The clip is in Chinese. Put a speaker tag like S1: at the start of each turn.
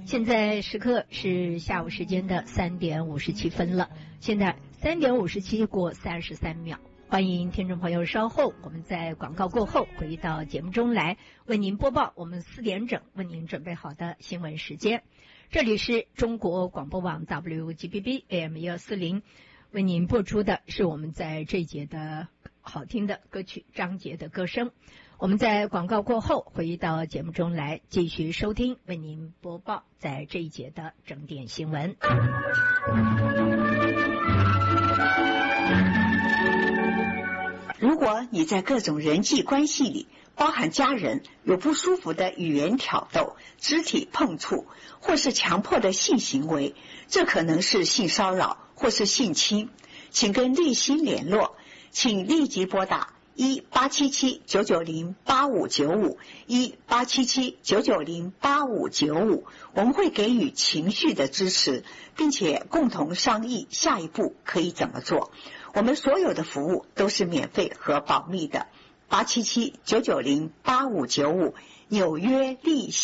S1: 现在时刻是下午时间的3点57分了，现在3点57过33秒。欢迎听众朋友稍后我们在广告过后回到节目中来，为您播报我们4点整为您准备好的新闻时间。这里是中国广播网 WGBB AM 140，为您播出的是我们在这一节的好听的歌曲，张杰的歌声。我们在广告过后回到节目中来，继续收听为您播报在这一节的整点新闻。
S2: 如果你在各种人际关系里，包含家人，有不舒服的语言挑逗、肢体碰触，或是强迫的性行为，这可能是性骚扰或是性侵，请跟立新联络，请立即拨打1877-990-8595 1877-990-8595，我们会给予情绪的支持，并且共同商议下一步可以怎么做。我们所有的服务都是免费和保密的。877-990-8595，纽约立新。